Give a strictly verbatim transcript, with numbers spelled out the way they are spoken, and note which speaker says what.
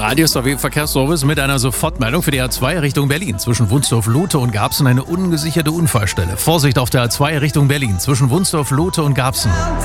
Speaker 1: Radius A W Verkehrsservice mit einer Sofortmeldung für die A zwei Richtung Berlin. Zwischen Wunsdorf-Luthe und Garbsen eine ungesicherte Unfallstelle. Vorsicht auf der A zwei Richtung Berlin. Zwischen Wunsdorf-Luthe und Garbsen.